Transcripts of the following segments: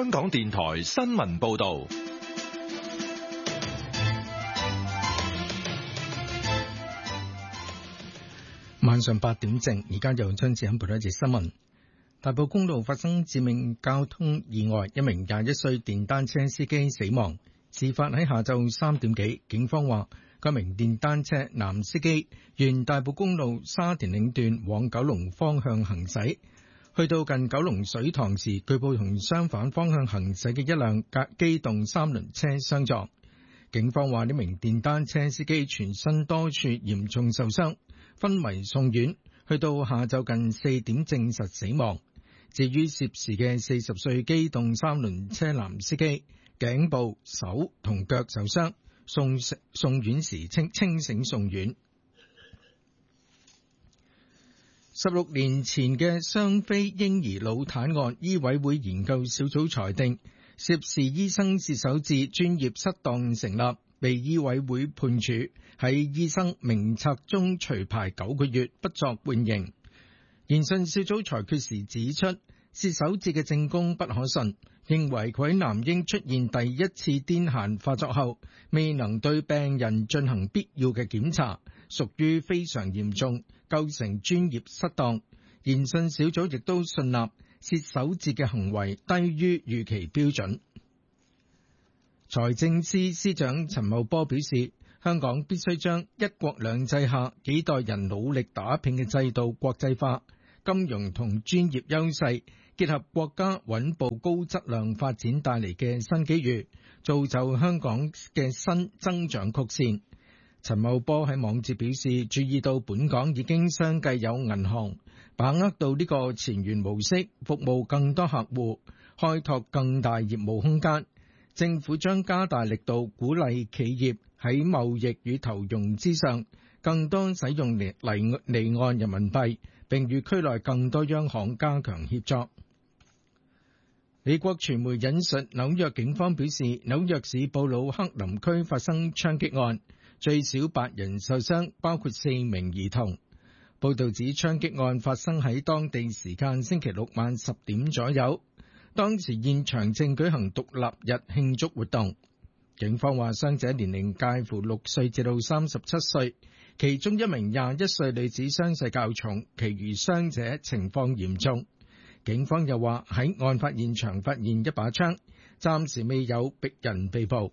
香港電台新聞報道。 晚上8點正，而家由張志欣報道一節新聞。大埔公路發生致命交通意外，一名21歲電單車司機死亡。事發喺下晝3點幾，警方話該名電單車男司機沿大埔公路沙田嶺段往九龍方向行駛，去到近九龍水塘時，據報同相反方向行駛嘅一輛機動三輪車相撞。警方話呢名電單車司機全身多處嚴重受傷，昏迷送院，去到下晝近4點證實死亡。至於涉事嘅40歲機動三輪車男司機，頸部、手同腳受傷，送院時清醒送院。16年前嘅雙非嬰兒腦癱案，醫委會研究小組裁定涉事醫生薛守志專業失當成立，被醫委會判處喺醫生名冊中除牌9個月，不作緩刑。研訊小組裁決時指出，薛守志嘅證供不可信，認為佢喺男嬰出現第一次癲癇發作後，未能對病人進行必要嘅檢查，屬於非常嚴重，構成專業失當。研訊小組亦都信納薛守志嘅行為低於預期標準。財政司司長陳茂波表示，香港必須將一國兩制下幾代人努力打拼嘅制度國際化，金融同專業優勢結合國家穩步高質量發展帶嚟嘅新機遇，造就香港嘅新增長曲線。陳茂波喺網誌表示，注意到本港已經相繼有銀行把握到呢個前沿模式，服務更多客戶，開拓更大業務空間。政府將加大力度鼓勵企業喺貿易與投融資上更多使用離岸人民幣，並與區內更多央行加強協作。美國傳媒引述紐約警方表示，紐約市布魯克林區發生槍擊案，最少8人受傷，包括4名兒童。報道指槍擊案發生喺當地時間星期六晚10點左右，當時現場正舉行獨立日慶祝活動。警方話傷者年齡介乎6歲至到37歲，其中一名21歲女子傷勢較重，其餘傷者情況嚴重。警方又話喺案發現場發現一把槍，暫時未有人被捕。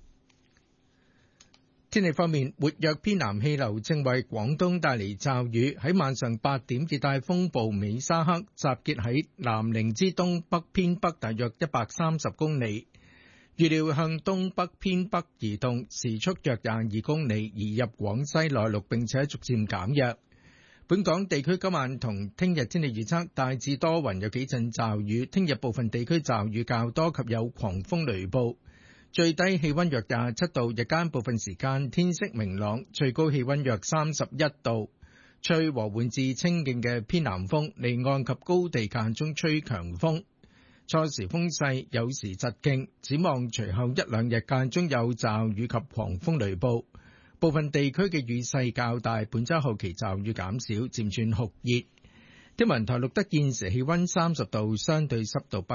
天氣方面，活躍偏南氣流正為廣東帶嚟驟雨。喺晚上8點，熱帶風暴美沙克集結喺南寧之東北偏北大約130公里，預料向東北偏北移動，時速約22公里，移入廣西內陸並且逐漸減弱。本港地區今晚同聽日天氣預測大致多雲，有幾陣驟雨。聽日部分地區驟雨較多及有狂風雷暴。最低氣溫約27度，日間部分時間天色明朗，最高氣溫約31度，吹和緩至清勁嘅偏南風，離岸及高地間中吹強風，初時風勢有時疾勁。展望隨後一兩日間中有驟雨及狂風雷暴，部分地區嘅雨勢較大，本週後期驟雨減少，漸轉酷熱。天文台錄得現時氣溫30度，相對濕度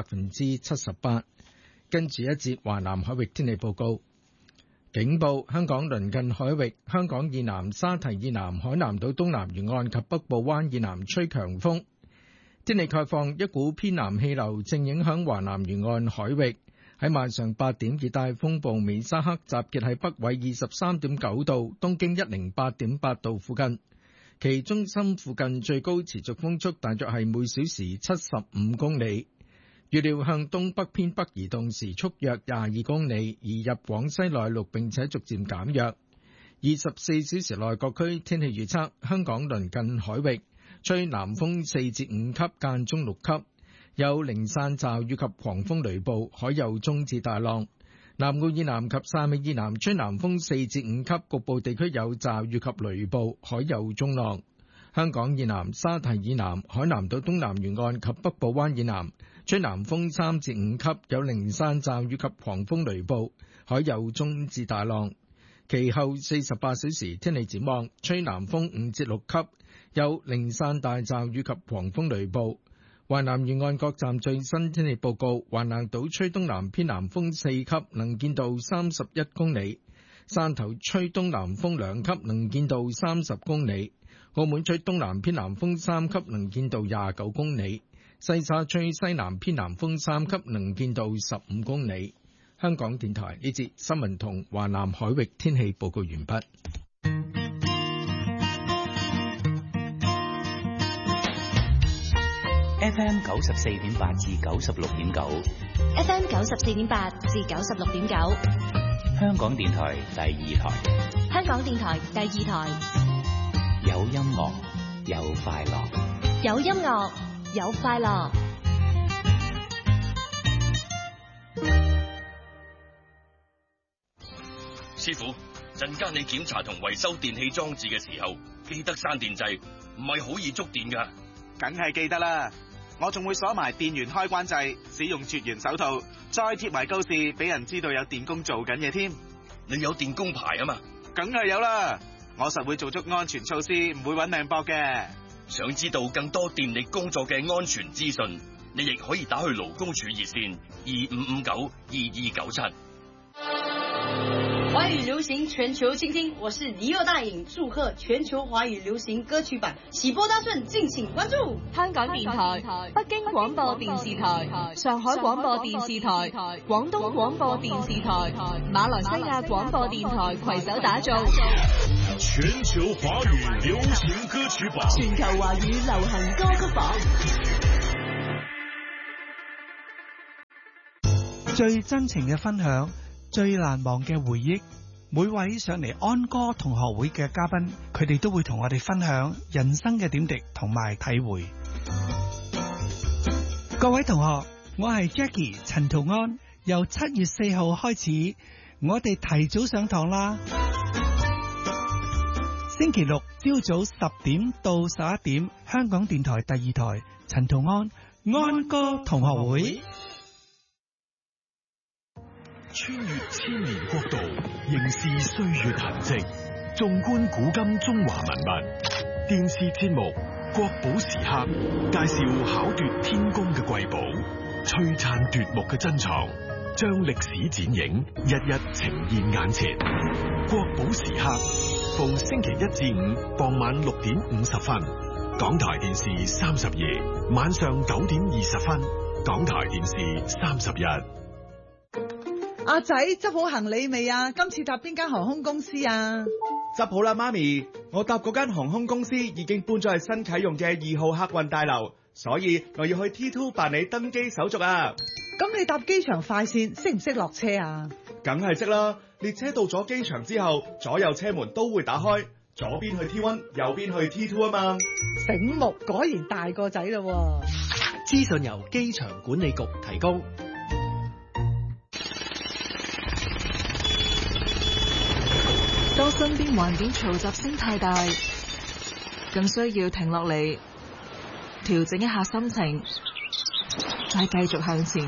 78%。跟住一節華南海域天氣報告，警報：香港鄰近海域、香港以南、沙堤以南、海南島東南沿岸及北部灣以南吹強風。天氣概況：一股偏南氣流正影響華南沿岸海域。喺晚上8點，熱帶風暴美沙克集結喺北緯23.9度、東經108.8度附近，其中心附近最高持續風速大約係每小時75公里。預料向東北偏北移動，時速約22公里，移入廣西內陸並且逐漸減弱。24小時內各區天氣預測：香港鄰近海域吹南風4至5級，間中6級，有零散驟雨及狂風雷暴，海有中至大浪。南澳以南及汕尾以南吹南風4至5級，局部地區有驟雨及雷暴，海有中浪。香港以南、沙堤以南、海南島東南沿岸及北部灣以南吹南風3至5級，有零散驟雨及狂風雷暴，海有中至大浪。其後48小時天氣展望，吹南風5至6級，有零散大驟雨及狂風雷暴。 華南沿岸各站最新天氣報告：華南島吹東南偏南風4級，能見度31公里；汕頭吹東南風2級，能見度30公里；澳門吹東南偏南風3級，能見度29公里；西沙吹西南偏南風3級，能見度15公里。香港電台呢節新聞同華南海域天氣報告完畢。 FM 94.8至96.9 ，FM 94.8至96.9， 香港電台第2台， 香港電台第2台， 有音樂，有快樂， 有音樂，有快樂。 師傅，陣間你檢查同維修電器裝置嘅時候，記得閂電掣，唔係好易觸電㗎。 梗係記得啦。我仲會鎖埋電源開關掣，使用絕緣手套，再貼埋告示，俾人知道有電工做緊嘢添。 你有電工牌啊嘛？ 梗係有啦，我實會做足安全措施，唔會搵命搏嘅。 想知道更多電力工作嘅安全資訊，你亦可以打去勞工處熱線25592297。 華語流行全球傾聽，我是尼爾大影，祝賀全球華語流行歌曲版喜波大順，敬請關注。 香港電台、北京廣播電視台、上海廣播電視台、廣東廣播電視台、馬來西亞廣播電台攜手打造全球華語流行歌曲榜， 全球華語流行歌曲榜。 最真情嘅分享，最難忘嘅回憶，每位上嚟安歌同學會嘅嘉賓，佢哋都會同我哋分享人生嘅點滴同埋體會。各位同學，我係 Jackie 陳圖安，由7月4號開始，我哋提早上堂啦。星期六朝早10點到11點，香港電台第2台陳圖安安歌同學會。 穿越千年國度，凝視歲月痕跡，縱觀古今中華文物。電視節目《國寶時刻》介紹巧奪天工嘅瑰寶，璀璨奪目嘅珍藏，將歷史剪影日日呈現眼前。國寶時刻逢星期1至5傍晚6點50分，港台電視32；晚上9點20分，港台電視31。 阿仔，執好行李未啊？今次搭邊間航空公司啊？ 執好啦，媽咪，我搭嗰間航空公司已經搬咗去新啟用嘅2號客運大樓，所以我要去 T2 辦理登機手續啊。 咁你搭機場快線識唔識落車啊？ 梗係識啦，列車到咗機場之後，左右車門都會打開，左邊去 T1，右邊去 T2 啊嘛。 醒目，果然大個仔咯。 資訊由機場管理局提供。 當身邊環境嘈雜聲太大，更需要停落嚟調整一下心情，再繼續向前。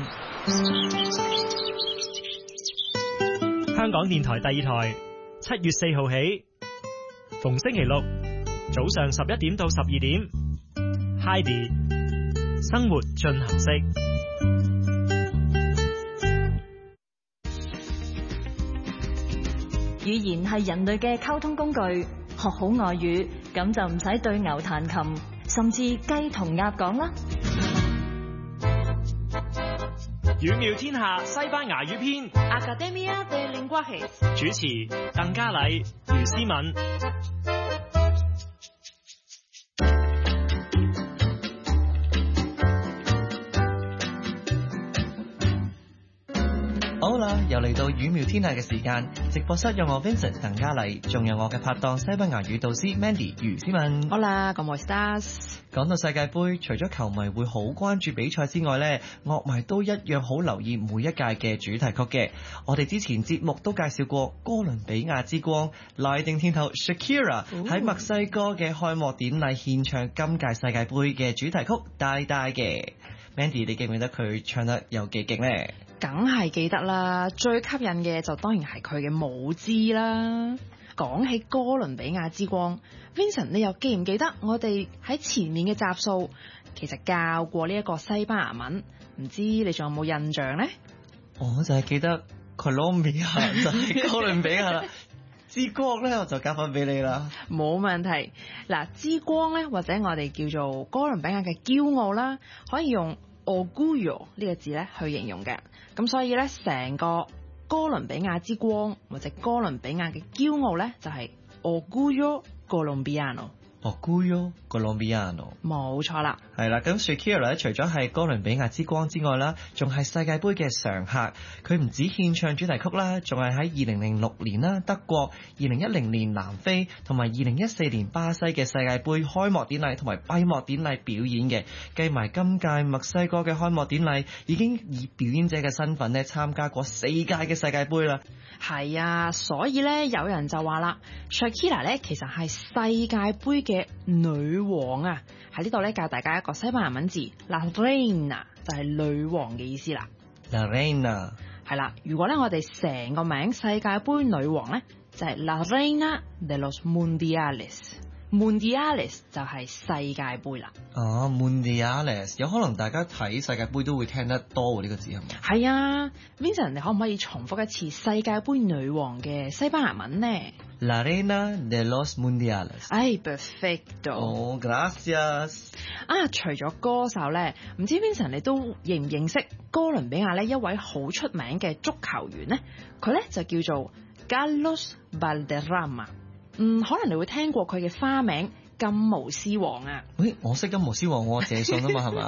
香港電台第2台7月4號起，逢星期六早上11點到12點 Heidi 生活進行式。 語言係人類嘅溝通工具，學好外語，咁就唔使對牛彈琴，甚至雞同鴨講啦。 語妙天下西班牙語篇 Academia de Lenguaje， 主持鄧嘉麗、余思敏。 好啦，又嚟到語妙天下嘅時間，直播室有我 Vincent 鄧嘉麗，仲有我嘅拍檔西班牙語導師 Mandy 余思敏。 好啦，咁我 stars。講到世界盃，除咗球迷會好關注比賽之外呢，樂迷都一樣好留意每一屆嘅主題曲嘅。我哋之前節目都介紹過哥倫比亞之光，拉丁天后 Shakira 喺墨西哥嘅開幕典禮獻唱今屆世界盃嘅主題曲《大大》嘅。Mandy， 你記唔記得佢唱得有幾勁呢？ 梗係記得啦，最吸引嘅就當然係佢嘅舞姿啦。講起哥倫比亞之光 ，Vincent 你又記唔記得我哋喺前面嘅集數其實教過呢一個西班牙文，唔知你仲有冇印象呢？ 我就係記得 Colombia 就係哥倫比亞啦。之光咧，我就交翻俾你啦。 冇問題。嗱，之光咧，或者我哋叫做哥倫比亞嘅驕傲啦，可以用 orgullo 呢個字咧去形容嘅。咁所以咧，成個哥倫比亞之光或者哥倫比亞嘅驕傲咧，就係 orgullo colombiano。orgullo colombiano。 冇錯啦。 係啦，咁 Shakira 咧，除咗係哥倫比亞之光之外啦，仲係世界盃嘅常客。佢唔止獻唱主題曲啦，仲係喺2006年啦德國、2010年南非同埋2014年巴西嘅世界盃開幕典禮同埋閉幕典禮表演嘅。計埋今屆墨西哥嘅開幕典禮，已經以表演者嘅身份咧參加過4屆嘅世界盃啦。 係啊，所以咧有人就話啦 ，Shakira 咧其實係世界盃嘅女王啊！喺呢度咧教大家一個西班牙文字 La Reina 就係女王嘅意思啦。 La Reina 係啦，如果咧我哋成個名世界盃女王咧就係 La Reina de los Mundiales。Mundiales 就係世界盃啦。 哦 ，Mundiales 有可能大家睇世界盃都會聽得多喎，呢個字係咪？ 係啊 ，Vincent， 你可唔可以重複一次世界盃女王嘅西班牙文呢？ La Reina de los Mundiales。 perfecto。 哦 ，gracias。 啊，除咗歌手咧，唔知 Vincent 你都認唔認識哥倫比亞呢一位好出名嘅足球員呢？佢咧就叫做 Carlos Valderrama。可能你會聽過佢嘅花名金毛獅王啊！ 喂，我識金毛獅王，我謝信啊嘛，係嘛？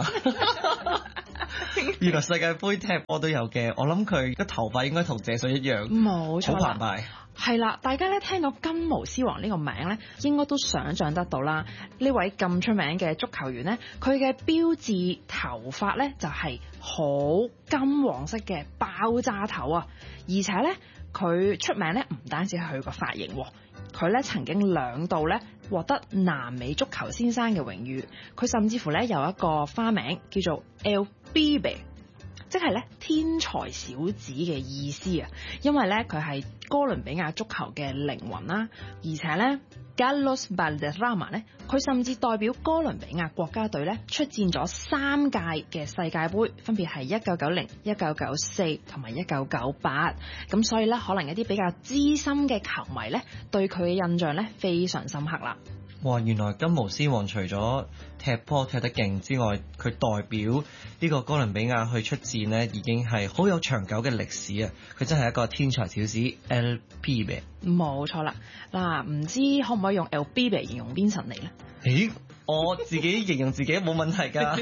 原來世界盃踢波都有嘅，我諗佢個頭髮應該同謝信一樣， 冇錯啦， 好澎湃。 係啦，大家咧聽到金毛獅王呢個名咧，應該都想像得到啦。呢位咁出名嘅足球員咧，佢嘅標誌頭髮咧就係好金黃色嘅爆炸頭啊！而且咧，佢出名咧唔單止係佢個髮型喎。佢咧曾經2度咧獲得南美足球先生嘅榮譽，佢甚至乎咧有一個花名叫做 El Pibe， 即係咧天才小子嘅意思啊！因為咧佢係哥倫比亞足球嘅靈魂啦，而且咧 Carlos Valderrama 咧，佢甚至代表哥倫比亞國家隊咧出戰咗3屆嘅世界盃，分別係1990、1994同埋1998。咁所以咧，可能一啲比較資深嘅球迷咧，對佢嘅印象咧非常深刻啦。 哇！原來金毛獅王除咗踢波踢得勁之外，佢代表呢個哥倫比亞去出戰呢，已經係好有長久嘅歷史啊！佢真係一個天才小子 El Pibe。 冇錯啦，嗱，唔知可唔可以用 El Pibe 形容 Vincent 你咧？ 咦，我自己形容自己冇問題㗎。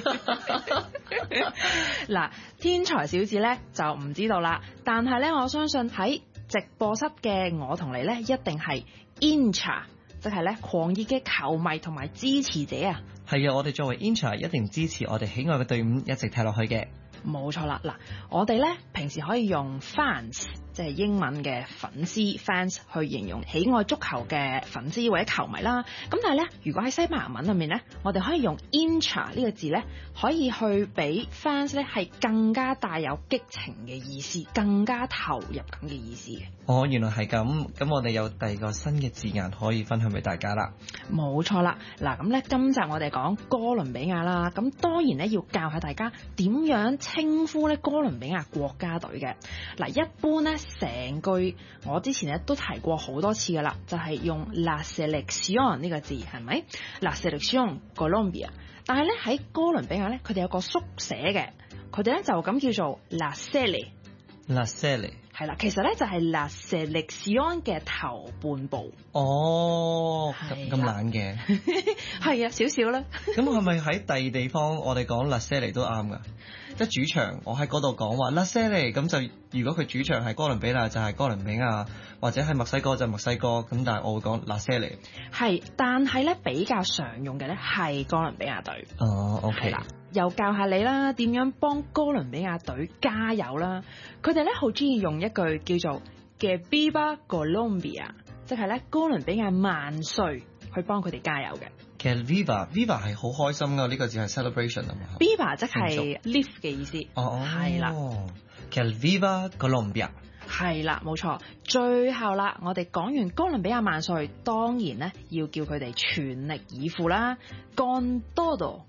嗱，天才小子咧就唔知道啦，但係咧我相信喺直播室嘅我同你咧一定係 hincha， 即係咧狂熱嘅球迷同埋支持者啊！ 係啊，我哋作為 hincha 一定支持我哋喜愛嘅隊伍一直踢落去嘅。 冇錯啦，嗱，我哋咧平時可以用 fans， 即係英文嘅粉絲 fans 去形容喜愛足球嘅粉絲或者球迷啦。咁但係咧，如果喺西班牙文入面咧，我哋可以用 hincha 呢個字咧，可以去俾 fans 咧係更加帶有激情嘅意思，更加投入咁嘅意思嘅。 哦，原來係咁，咁我哋有第二個新嘅字眼可以分享俾大家啦。 冇錯啦，嗱，咁咧今集我哋講哥倫比亞啦，咁當然咧要教下大家點樣稱呼咧哥倫比亞國家隊嘅。嗱，一般咧成句我之前咧都提過好多次噶啦，就係用 La Selección 呢個字，係咪 La Selección Colombia？ 但係咧喺哥倫比亞咧，佢哋有個縮寫嘅，佢哋咧就咁叫做 La Sele。La Sele 係啦，其實咧就係 La Selección 嘅頭半部。 哦，咁懶嘅， 係啊，少少啦。 咁係咪喺第二地方我哋講 La Sele 都啱噶？即係主場，我喺嗰度講話 La Sele， 咁就如果佢主場係哥倫比亞就係哥倫比亞，或者係墨西哥就墨西哥，咁但係我會講 La Sele。係， 但係咧比較常用嘅咧係哥倫比亞隊。 哦 ，OK 啦。又教下你啦，點樣幫哥倫比亞隊加油啦？佢哋咧好中意用一句叫做嘅 Viva Colombia， 即係咧哥倫比亞萬歲，去幫佢哋加油嘅。 其實 Viva 係好開心噶，呢個字係 celebration 啊嘛。 Viva 即係 live 嘅意思。 哦， 係啦。 其實 Viva Colombia。 係啦，冇錯。最後啦，我哋講完哥倫比亞萬歲，當然咧要叫佢哋全力以赴啦，con todo。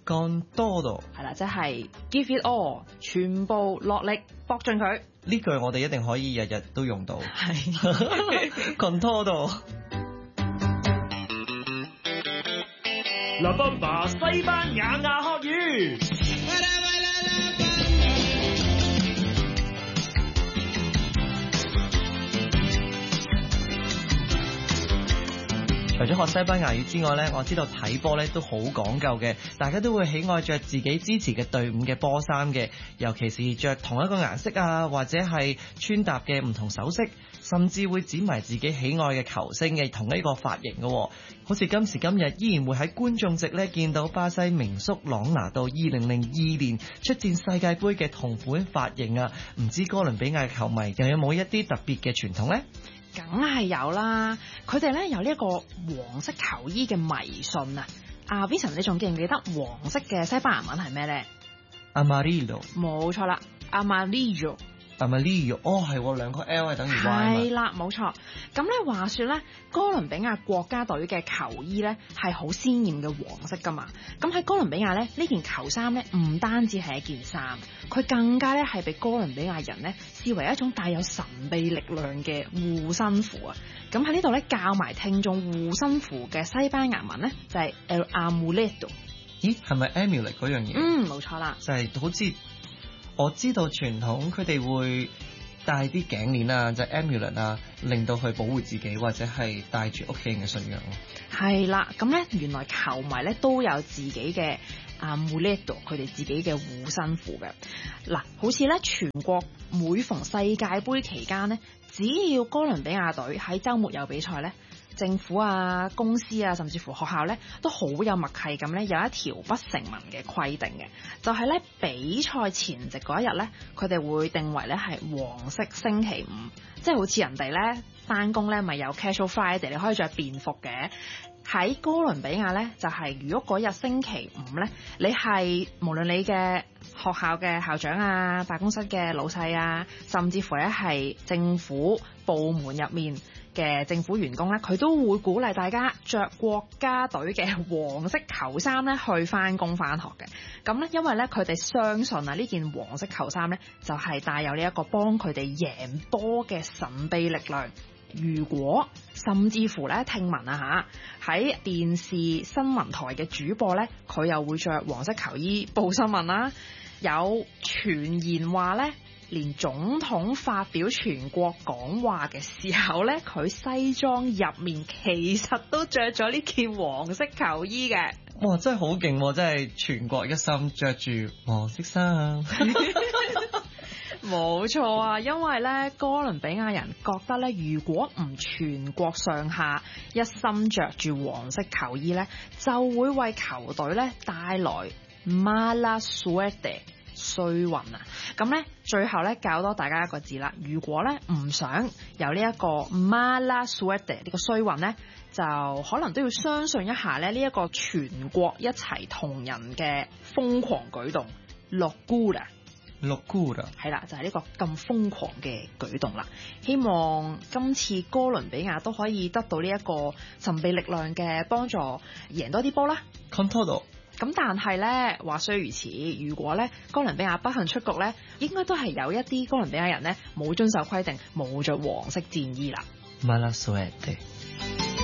Con todo 係啦，即係 give it all， 全部落力搏盡佢。 呢句我哋一定可以日日都用到。 係 Con todo。 La Bamba 西班牙雅學語。 除咗學西班牙語之外呢，我知道睇波呢都好講究嘅，大家都會喜愛着自己支持嘅隊伍嘅波衫嘅，尤其是着同一個顏色啊，或者係穿搭嘅唔同首飾，甚至會剪埋自己喜愛嘅球星嘅同一個髮型嘅。好似今時今日依然會喺觀眾席呢見到巴西名宿朗拿度2002年出戰世界盃嘅同款髮型啊！唔知哥倫比亞嘅球迷又有冇一啲特別嘅傳統呢？ 梗係有啦，佢哋咧有呢一個黃色球衣嘅迷信啊！阿 Vincent， 你仲記唔記得黃色嘅西班牙文係咩咧 ？Amarillo。 冇錯啦 ，Amarillo。哦，係兩個 L 係等於 Y 嘛。 係啦，冇錯。咁咧話說咧，哥倫比亞國家隊嘅球衣咧係好鮮豔嘅黃色噶嘛。咁喺哥倫比亞咧，呢件球衫咧唔單止係一件衫，佢更加咧係被哥倫比亞人咧視為一種帶有神秘力量嘅護身符啊。咁喺呢度咧教埋聽眾護身符嘅西班牙文咧就係 El Amuleto。 咦，係咪 amulet 嗰樣嘢？ 冇錯啦。 就係好似我知道傳統佢哋會戴啲頸鏈啊，就係 amulet 啊，令到去保護自己或者係帶住屋企人嘅信仰咯。 係啦，咁咧原來球迷咧都有自己嘅amuleto，佢哋自己嘅護身符嘅。嗱，好似咧全國每逢世界盃期間咧，只要哥倫比亞隊喺週末有比賽咧，政府啊、公司啊，甚至乎學校咧，都好有默契咁咧，有一條不成文嘅規定嘅，就係咧比賽前夕嗰一日咧，佢哋會定為咧係黃色星期五，即係好似人哋咧返工咧咪有 casual Friday， 你可以着便服嘅。喺哥倫比亞咧，就係如果嗰日星期五咧，你係無論你嘅學校嘅校長啊、辦公室嘅老細啊，甚至乎咧係政府部門入面嘅政府員工咧，佢都會鼓勵大家着國家隊嘅黃色球衫咧去返工返學嘅。咁咧，因為咧佢哋相信啊，呢件黃色球衫咧就係帶有呢一個幫佢哋贏波嘅神秘力量。如果甚至乎咧，聽聞啊嚇，喺電視新聞台嘅主播咧，佢又會着黃色球衣報新聞啦。有傳言話咧，連總統發表全國講話嘅時候咧，佢西裝入面其實都着咗呢件黃色球衣嘅。 哇！真係好勁喎，真係全國一心着住黃色衫。 冇錯啊，因為咧哥倫比亞人覺得咧，如果唔全國上下一心着住黃色球衣咧，就會為球隊咧帶來 mala suerte 衰運啊！咁咧最後咧教多大家一個字啦，如果咧唔想有呢一個 mala suerte 呢個衰運咧，就可能都要相信一下咧呢一個全國一齊同仁嘅瘋狂舉動 locura。係啦，就係呢個咁瘋狂嘅舉動啦。希望今次哥倫比亞都可以得到呢一個神秘力量嘅幫助，贏多啲波啦。 Con todo。 咁但係咧話雖如此，如果咧哥倫比亞不幸出局咧，應該都係有一啲哥倫比亞人咧冇遵守規定，冇着黃色戰衣啦。 Mala suerte。